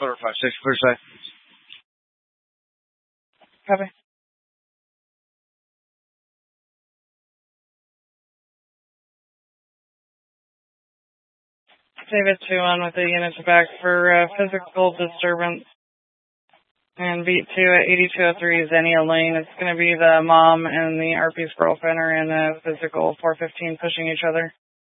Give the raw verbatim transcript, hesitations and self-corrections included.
Clear five six, clear side. Copy. David two on with the units back for uh, physical disturbance. And beat two at eighty-two oh three Xenia Lane. It's going to be the mom and the R P's girlfriend are in a physical four fifteen pushing each other.